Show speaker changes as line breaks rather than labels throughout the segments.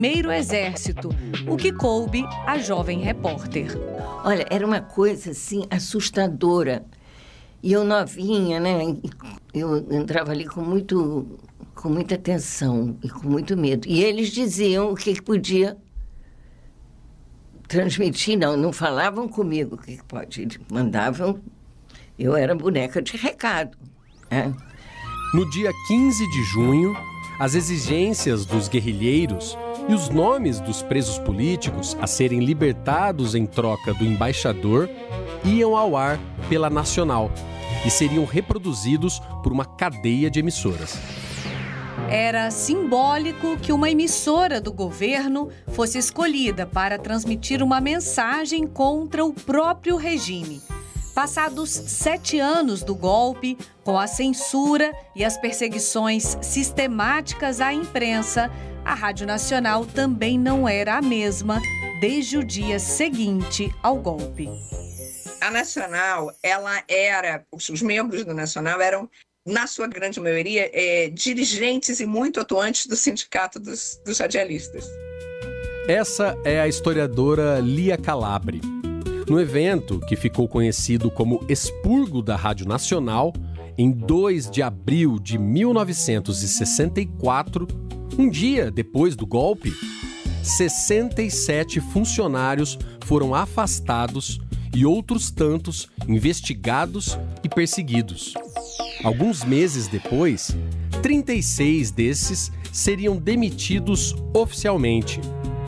primeiro exército, o que coube à jovem repórter.
Olha, era uma coisa assim assustadora. E eu novinha, né? Eu entrava ali com muita tensão e com muito medo. E eles diziam o que podia transmitir, não falavam comigo o que pode. Eles mandavam, eu era boneca de recado. Né?
No dia 15 de junho, as exigências dos guerrilheiros e os nomes dos presos políticos a serem libertados em troca do embaixador iam ao ar pela Nacional e seriam reproduzidos por uma cadeia de emissoras.
Era simbólico que uma emissora do governo fosse escolhida para transmitir uma mensagem contra o próprio regime. Passados 7 anos do golpe, com a censura e as perseguições sistemáticas à imprensa, a Rádio Nacional também não era a mesma desde o dia seguinte ao golpe.
A Nacional, os membros da Nacional eram, na sua grande maioria, dirigentes e muito atuantes do Sindicato dos Radialistas.
Essa é a historiadora Lia Calabre. No evento, que ficou conhecido como Expurgo da Rádio Nacional, em 2 de abril de 1964, um dia depois do golpe, 67 funcionários foram afastados e outros tantos investigados e perseguidos. Alguns meses depois, 36 desses seriam demitidos oficialmente.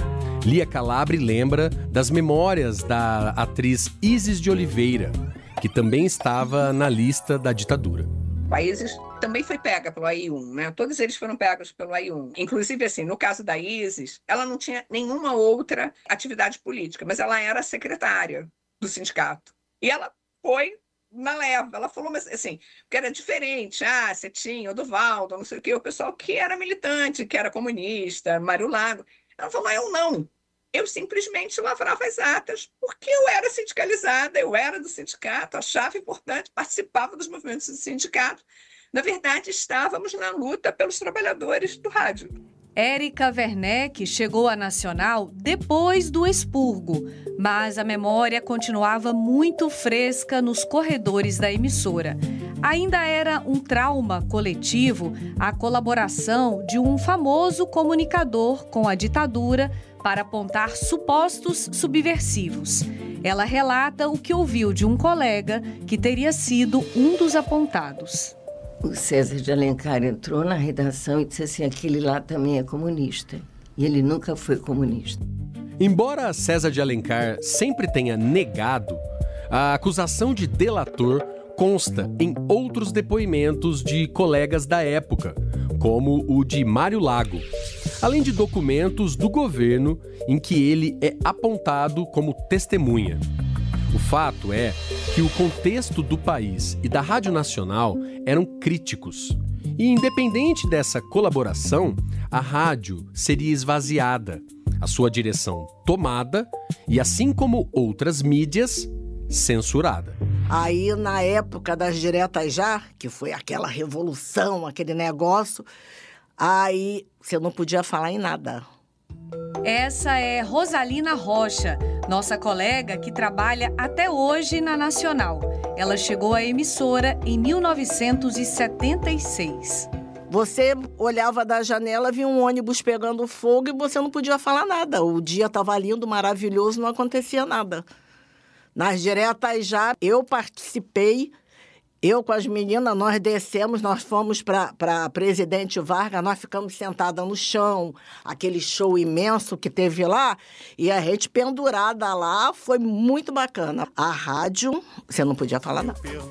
Lia Calabre lembra das memórias da atriz Isis de Oliveira, que também estava na lista da ditadura.
A Isis também foi pega pelo AI-1, né? Todos eles foram pegos pelo AI-1. Inclusive, assim, no caso da Isis, ela não tinha nenhuma outra atividade política, mas ela era secretária do sindicato. E ela foi na leva. Ela falou, mas assim, que era diferente. Você tinha o Duvaldo, não sei o quê, o pessoal que era militante, que era comunista, Mário Lago. Ela falou, eu não. Eu simplesmente lavrava as atas, porque eu era sindicalizada, eu era do sindicato, achava importante, participava dos movimentos do sindicato. Na verdade, estávamos na luta pelos trabalhadores do rádio.
Érica Werneck chegou à Nacional depois do expurgo, mas a memória continuava muito fresca nos corredores da emissora. Ainda era um trauma coletivo a colaboração de um famoso comunicador com a ditadura para apontar supostos subversivos. Ela relata o que ouviu de um colega que teria sido um dos apontados.
O César de Alencar entrou na redação e disse assim, aquele lá também é comunista. E ele nunca foi comunista.
Embora César de Alencar sempre tenha negado, a acusação de delator consta em outros depoimentos de colegas da época, como o de Mário Lago, além de documentos do governo em que ele é apontado como testemunha. O fato é que o contexto do país e da Rádio Nacional eram críticos. E independente dessa colaboração, a rádio seria esvaziada, a sua direção tomada e, assim como outras mídias, censurada.
Aí, na época das diretas já, que foi aquela revolução, aquele negócio, aí você não podia falar em nada.
Essa é Rosalina Rocha, nossa colega que trabalha até hoje na Nacional. Ela chegou à emissora em 1976.
Você olhava da janela, via um ônibus pegando fogo e você não podia falar nada. O dia estava lindo, maravilhoso, não acontecia nada. Nas diretas já, eu participei, eu com as meninas, nós descemos, nós fomos para Presidente Vargas, nós ficamos sentadas no chão, aquele show imenso que teve lá, e a gente pendurada lá, foi muito bacana. A rádio, você não podia falar nada.